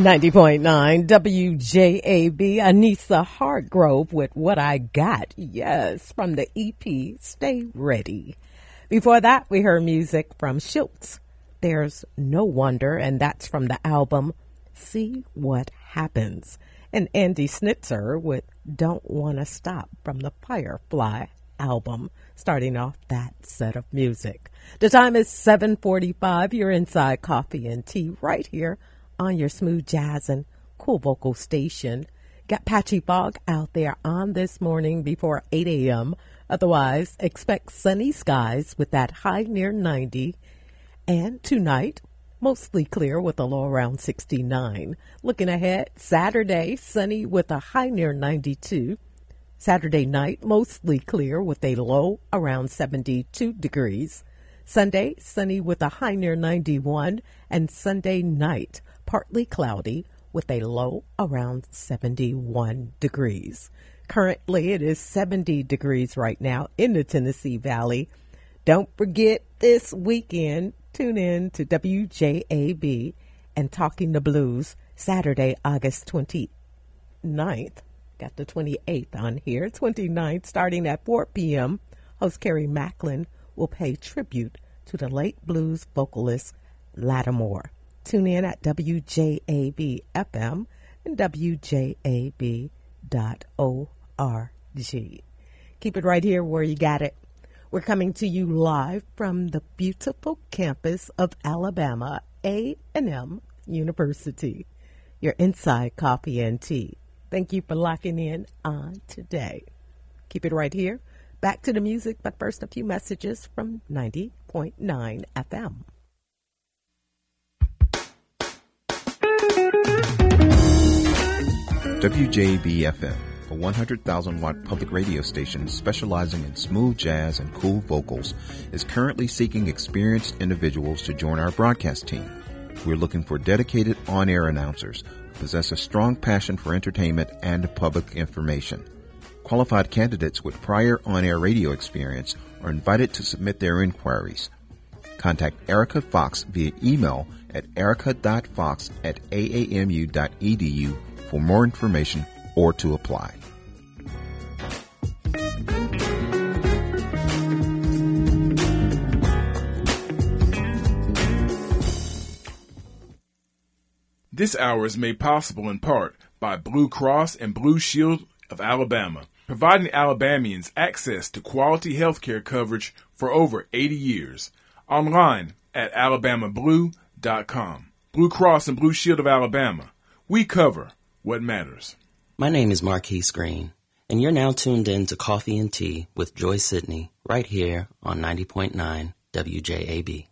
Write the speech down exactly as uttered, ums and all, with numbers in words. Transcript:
ninety point nine W J A B, Anissa Hargrove with What I Got. Yes, from the E P, Stay Ready. Before that, we heard music from Schultz. There's No Wonder, and that's from the album See What Happens. And Andy Snitzer with Don't Wanna Stop from the Firefly album, starting off that set of music. The time is seven forty-five. You're inside Coffee and Tea right here on your smooth jazz and cool vocal station. Got patchy fog out there on this morning before eight a.m. Otherwise, expect sunny skies with that high near ninety. And tonight, mostly clear with a low around sixty-nine. Looking ahead, Saturday, sunny with a high near ninety-two. Saturday night, mostly clear with a low around seventy-two degrees. Sunday, sunny with a high near ninety-one. And Sunday night, partly cloudy with a low around seventy-one degrees. Currently, it is seventy degrees right now in the Tennessee Valley. Don't forget this weekend, tune in to W J A B and Talking the Blues, Saturday, August twenty-ninth. Got the twenty-eighth on here. twenty-ninth, starting at four p.m. Host Kerry Macklin will pay tribute to the late blues vocalist Lattimore. Tune in at W J A B F M and W J A B dot org. Keep it right here where you got it. We're coming to you live from the beautiful campus of Alabama A and M University. You're inside Coffee and Tea. Thank you for locking in on today. Keep it right here. Back to the music, but first a few messages from ninety point nine F M. W J B F M, a one hundred thousand watt public radio station specializing in smooth jazz and cool vocals, is currently seeking experienced individuals to join our broadcast team. We're looking for dedicated on-air announcers who possess a strong passion for entertainment and public information. Qualified candidates with prior on-air radio experience are invited to submit their inquiries. Contact Erica Fox via email at erica dot fox at a a m u dot e d u for more information or to apply. This hour is made possible in part by Blue Cross and Blue Shield of Alabama, providing Alabamians access to quality health care coverage for over eighty years. Online at alabama blue dot com. Blue Cross and Blue Shield of Alabama. We cover what matters. My name is Marquise Green, and you're now tuned in to Coffee and Tea with Joy Sidney right here on ninety point nine W J A B.